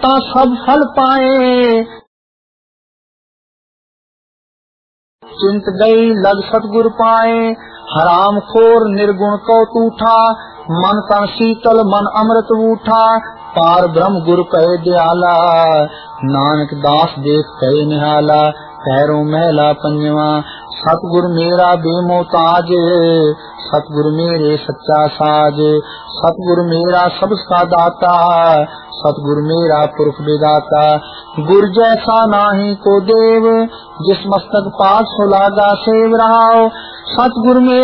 ता सब फल पाए। चिंत गई लग सतगुर पाए, हराम खोर निर्गुण को टूठा, मन तन शीतल मन अमृत उठा, पार ब्रह्म गुरु कहे दयाला, नानक दास देख कहे निहाला, पैरों महला पंजवा, सतगुरु मेरा बेमोताज, सतगुरु मेरे सच्चा साज, सतगुरु मेरा सबका दाता, सतगुरु मेरा पुरख विदाता, गुरु जैसा नाही को देव, जिस मस्तक पास हो लागा सेव रहाओ, सतगुरु मेरा